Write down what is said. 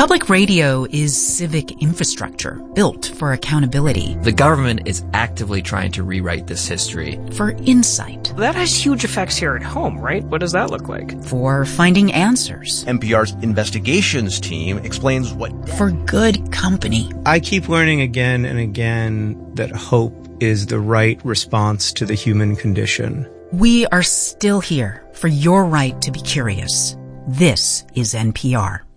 Public radio is civic infrastructure built for accountability. The government is actively trying to rewrite this history. For insight. That has huge effects here at home, right? What does that look like? For finding answers. NPR's investigations team explains what... For good company. I keep learning again and again that hope is the right response to the human condition. We are still here for your right to be curious. This is NPR.